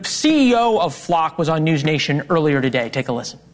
CEO of Flock was on News Nation earlier today. Take a listen.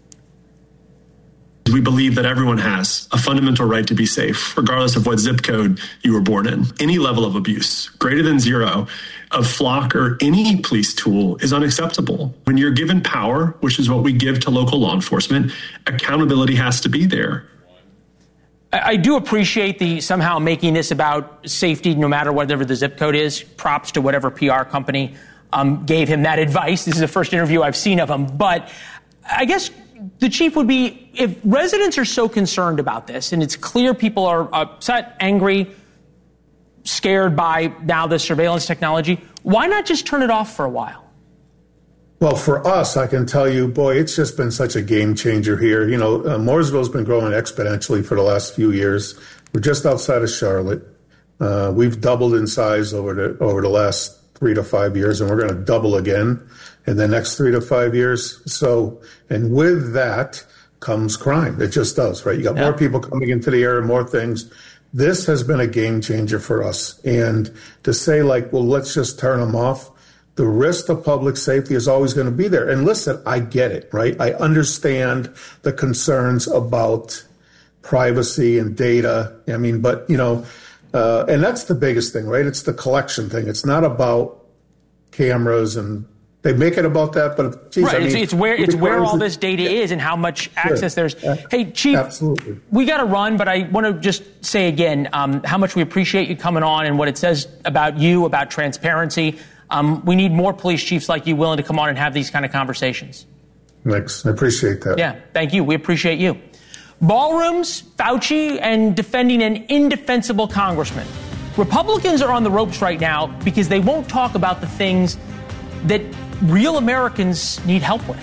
We believe that everyone has a fundamental right to be safe, regardless of what zip code you were born in. Any level of abuse, greater than zero, of Flock or any police tool is unacceptable. When you're given power, which is what we give to local law enforcement, accountability has to be there. I do appreciate the somehow making this about safety, no matter whatever the zip code is. Props to whatever PR company gave him that advice. This is the first interview I've seen of him. But I guess the chief would be, if residents are so concerned about this, and it's clear people are upset, angry, scared by now the surveillance technology, why not just turn it off for a while? Well, for us, I can tell you, boy, it's just been such a game changer here. You know, Mooresville's been growing exponentially for the last few years. We're just outside of Charlotte. We've doubled in size over the last 3 to 5 years, and we're going to double again in the next 3 to 5 years. So, and with that comes crime. It just does, right? You got more people coming into the area, more things. This has been a game changer for us. And to say like, well, let's just turn them off, the risk to public safety is always going to be there. And listen, I get it, right? I understand the concerns about privacy and data. I mean, but, you know, and that's the biggest thing, right? It's the collection thing. It's not about cameras, and they make it about that, but geez, right. I mean, it's where all this data is and how much access there's. Hey, Chief, absolutely. We got to run, but I want to just say again how much we appreciate you coming on and what it says about you, about transparency. We need more police chiefs like you willing to come on and have these kind of conversations. Thanks. I appreciate that. Yeah, thank you. We appreciate you. Ballrooms, Fauci, and defending an indefensible congressman. Republicans are on the ropes right now because they won't talk about the things that real Americans need help with.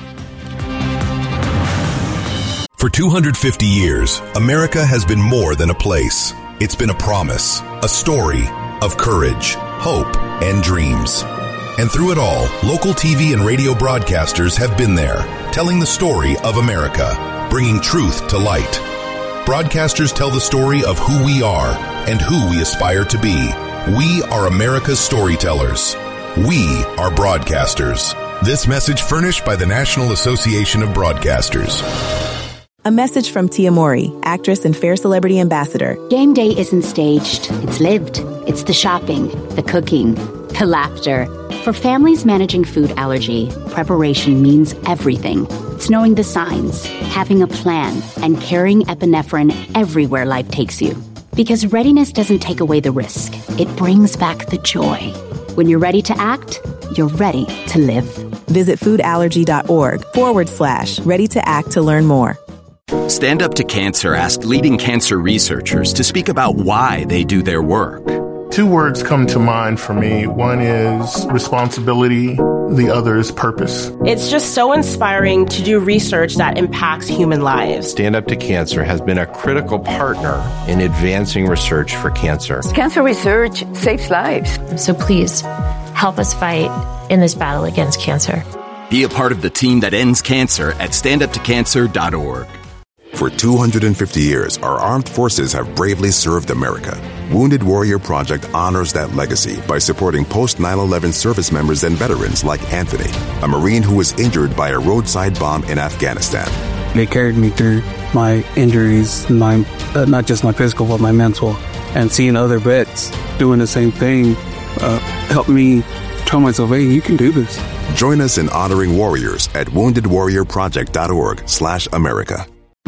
For 250 years, America has been more than a place. It's been a promise, a story of courage, hope, and dreams. And through it all, local TV and radio broadcasters have been there, telling the story of America, bringing truth to light. Broadcasters tell the story of who we are and who we aspire to be. We are America's storytellers. We are broadcasters. This message furnished by the National Association of Broadcasters. A message from Tia Mowry, actress and Fair Celebrity Ambassador. Game day isn't staged. It's lived. It's the shopping, the cooking, the laughter. For families managing food allergy, preparation means everything. It's knowing the signs, having a plan, and carrying epinephrine everywhere life takes you. Because readiness doesn't take away the risk. It brings back the joy. When you're ready to act, you're ready to live. Visit foodallergy.org/ready to act to learn more. Stand Up to Cancer asked leading cancer researchers to speak about why they do their work. 2 words come to mind for me. One is responsibility. The other is purpose. It's just so inspiring to do research that impacts human lives. Stand Up to Cancer has been a critical partner in advancing research for cancer. Cancer research saves lives. So please help us fight in this battle against cancer. Be a part of the team that ends cancer at standuptocancer.org. For 250 years, our armed forces have bravely served America. Wounded Warrior Project honors that legacy by supporting post-9/11 service members and veterans like Anthony, a Marine who was injured by a roadside bomb in Afghanistan. They carried me through my injuries, not just my physical, but my mental. And seeing other vets doing the same thing helped me tell myself, hey, you can do this. Join us in honoring warriors at woundedwarriorproject.org/America.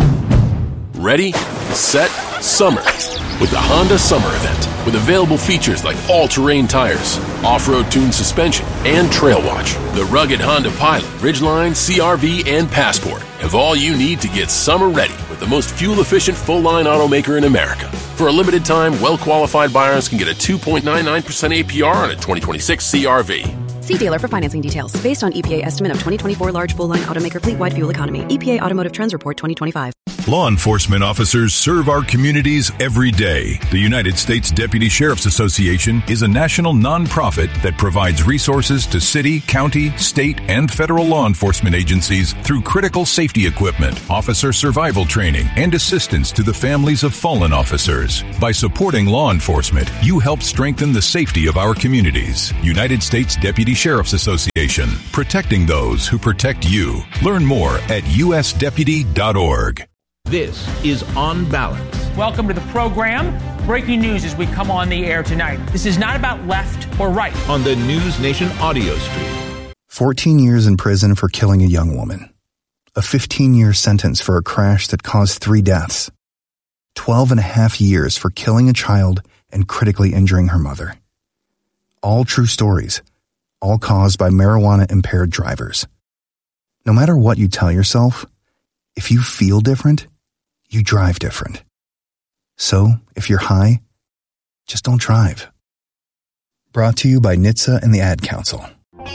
Ready, set, summer. With the Honda Summer Event. With available features like all-terrain tires, off-road tuned suspension, and Trail Watch. The rugged Honda Pilot, Ridgeline, CR-V, and Passport have all you need to get summer ready with the most fuel-efficient full-line automaker in America. For a limited time, well-qualified buyers can get a 2.99% APR on a 2026 CR-V. See dealer for financing details. Based on EPA estimate of 2024 large full-line automaker fleet-wide fuel economy. EPA Automotive Trends Report 2025. Law enforcement officers serve our communities every day. The United States Deputy Sheriff's Association is a national nonprofit that provides resources to city, county, state, and federal law enforcement agencies through critical safety equipment, officer survival training, and assistance to the families of fallen officers. By supporting law enforcement, you help strengthen the safety of our communities. United States Deputy Sheriff's Association, protecting those who protect you. Learn more at usdeputy.org. This is On Balance. Welcome to the program. Breaking news as we come on the air tonight. This is not about left or right. On the News Nation audio stream. 14 years in prison for killing a young woman. A 15-year sentence for a crash that caused 3 deaths. 12 and a half years for killing a child and critically injuring her mother. All true stories. All caused by marijuana-impaired drivers. No matter what you tell yourself, if you feel different, you drive different. So, if you're high, just don't drive. Brought to you by NHTSA and the Ad Council.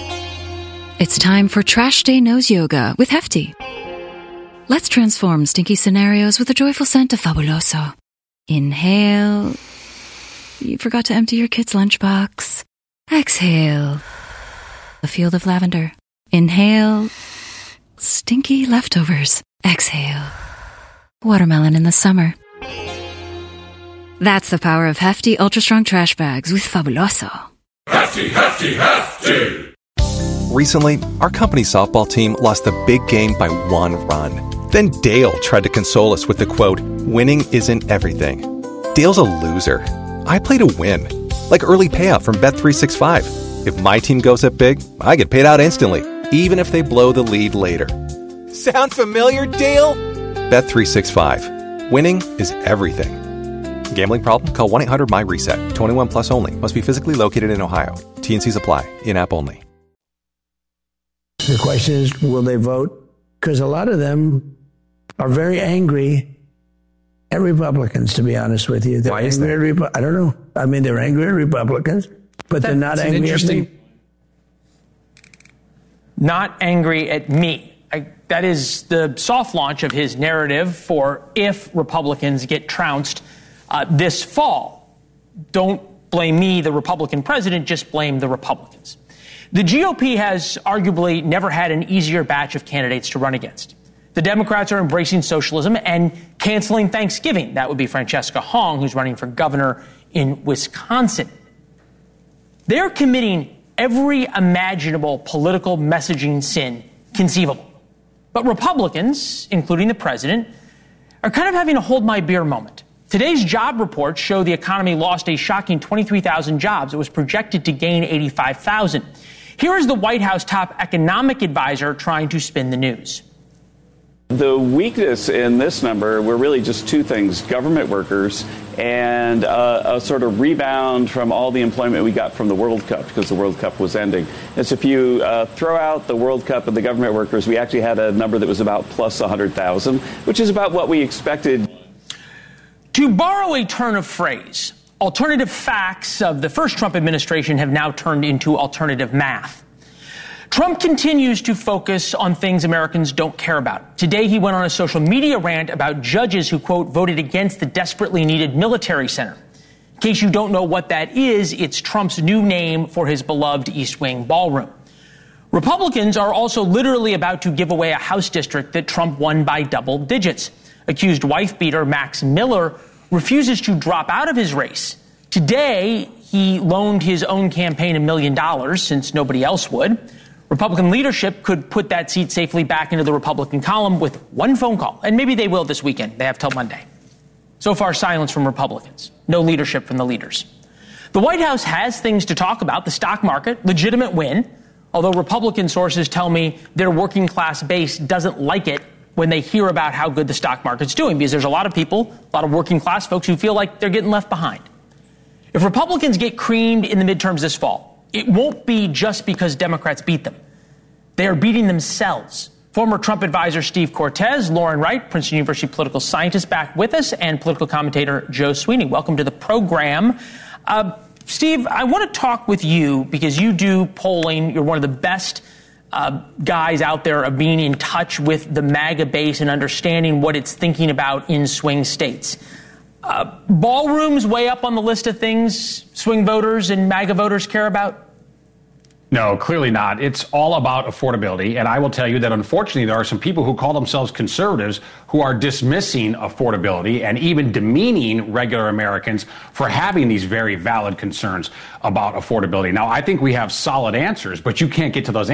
It's time for Trash Day Nose Yoga with Hefty. Let's transform stinky scenarios with a joyful scent of Fabuloso. Inhale. You forgot to empty your kid's lunchbox. Exhale. A field of lavender. Inhale. Stinky leftovers. Exhale. Watermelon in the summer. That's the power of Hefty Ultra Strong Trash Bags with Fabuloso. Hefty, Hefty, Hefty! Recently, our company softball team lost the big game by 1 run. Then Dale tried to console us with the quote, "Winning isn't everything." Dale's a loser. I play to win. Like early payout from Bet365. If my team goes up big, I get paid out instantly, even if they blow the lead later. Sound familiar, Dale? Bet365. Winning is everything. Gambling problem? Call 1-800-MY-RESET. 21 plus only. Must be physically located in Ohio. T&Cs apply. In-app only. The question is, will they vote? Because a lot of them are very angry at Republicans, to be honest with you. Why is that? I don't know. I mean, they're angry at Republicans, but they're not angry at me. Not angry at me. That is the soft launch of his narrative for if Republicans get trounced this fall. Don't blame me, the Republican president, just blame the Republicans. The GOP has arguably never had an easier batch of candidates to run against. The Democrats are embracing socialism and canceling Thanksgiving. That would be Francesca Hong, who's running for governor in Wisconsin. They're committing every imaginable political messaging sin conceivable. But Republicans, including the president, are kind of having a hold my beer moment. Today's job reports show the economy lost a shocking 23,000 jobs. It was projected to gain 85,000. Here is the White House top economic advisor trying to spin the news. The weakness in this number were really just 2 things: government workers and a sort of rebound from all the employment we got from the World Cup, because the World Cup was ending. And so if you throw out the World Cup and the government workers, we actually had a number that was about plus 100,000, which is about what we expected. To borrow a turn of phrase, alternative facts of the first Trump administration have now turned into alternative math. Trump continues to focus on things Americans don't care about. Today, he went on a social media rant about judges who, quote, voted against the desperately needed military center. In case you don't know what that is, it's Trump's new name for his beloved East Wing ballroom. Republicans are also literally about to give away a House district that Trump won by double digits. Accused wife-beater Max Miller refuses to drop out of his race. Today, he loaned his own campaign $1 million since nobody else would. Republican leadership could put that seat safely back into the Republican column with one phone call. And maybe they will this weekend. They have till Monday. So far, silence from Republicans. No leadership from the leaders. The White House has things to talk about. The stock market, legitimate win. Although Republican sources tell me their working class base doesn't like it when they hear about how good the stock market's doing, because there's a lot of people, a lot of working class folks who feel like they're getting left behind. If Republicans get creamed in the midterms this fall, it won't be just because Democrats beat them. They are beating themselves. Former Trump advisor Steve Cortez, Lauren Wright, Princeton University political scientist, back with us, and political commentator Joe Sweeney. Welcome to the program. Steve, I want to talk with you because you do polling. You're one of the best guys out there of being in touch with the MAGA base and understanding what it's thinking about in swing states. Ballrooms way up on the list of things swing voters and MAGA voters care about? No, clearly not. It's all about affordability. And I will tell you that, unfortunately, there are some people who call themselves conservatives who are dismissing affordability and even demeaning regular Americans for having these very valid concerns about affordability. Now, I think we have solid answers, but you can't get to those